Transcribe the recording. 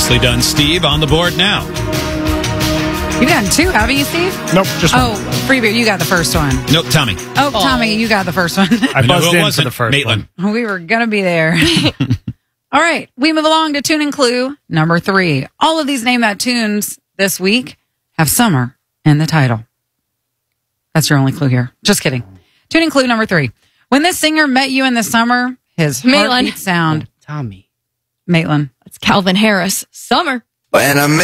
Nicely done, Steve. On the board now. You've gotten two, haven't you, Steve? Nope, just one. Oh, Freebeer, you got the first one. Nope, Tommy. Oh, Tommy, you got the first one. I buzzed who it in for wasn't. the first Maitland. one. We were going to be there. All right, we move along to tune and clue number 3. All of these Name That tunes this week have summer in the title. That's your only clue here. Just kidding. Tune and clue number 3. When this singer met you in the summer, his Maitland. heartbeat sound. Tommy. Maitland. It's Calvin Harris. Summer. When I